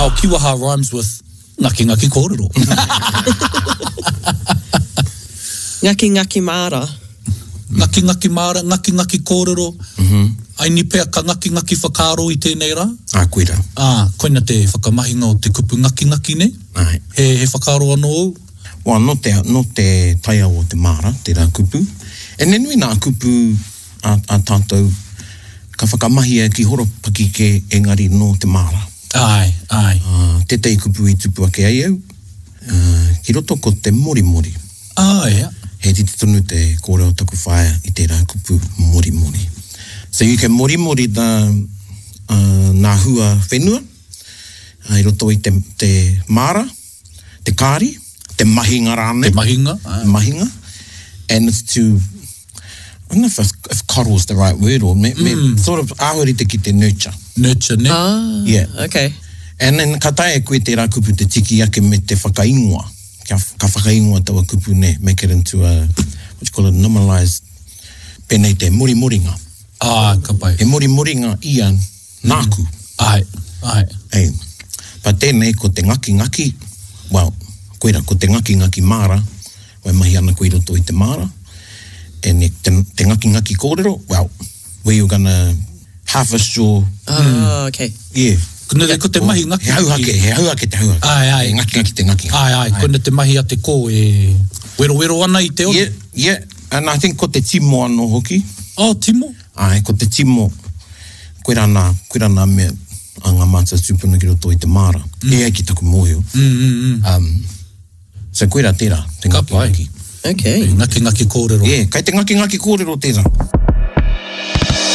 Our kiwaha rhymes with ngaki ngaki kōrero. Ngaki ngaki māra. Ngaki ngaki māra, ngaki ngaki kōrero. Ai ni pea ka ngaki ngaki whakaro I tēnei rā. Koira. Koina te whakamahinga o te kupu ngaki ngaki ne? Ai. He whakaro anō au? Wā, no te taia o te māra, te rā kupu. E nenui nā kupu a tātou ka whakamahia ki horopaki ke engari no te māra. Ai. Te tei kupu I tupu ake ai au. Ki roto ko te mori mori. Ia. He titi tonu te kōrero taku whaia I te rā kupu mori mori. So you can mori mori nā hua whenua. I roto I te māra, te kāri, te mahinga rāne. Te mahinga. Mahinga. And it's to, I don't know if coddle is the right word or sort of ahuri te ki te nurture. Nurture, ne? Yeah. Okay. And then ka tae koe te rā kupu te tiki ake me te whakaingoa. Ka whakaingoa taua kupu ne, make it into a, what you call it, normalized, penei te mori moringa. Ka pai. He mori moringa ia nāku. Ai. Ei. Pa tēnei ko te ngaki ngaki, well, koira, ko te ngaki ngaki māra, wai mahi ana koe roto I te māra, and te ngaki ngaki kōrero, well, where you're gonna harvest your... okay. Yeah. Kuna ko te mahi ngaki. He hauake te hauake. Ai. Ngaki ngaki te ngaki. Ai. Kuna te mahi a te kō e wero ana I te ono. Yeah. And I think ko te timo anō hoki. Timo? Ai, ko te timo. Koe rāna mea a ngā mātua tūpuna ki roto I te māra. E ai ki taku mōhio. So koe rā tērā, te ngaki ngaki. Okay. Ngaki ngaki kōrero. Yeah, kai te ngaki ngaki kōrero tērā.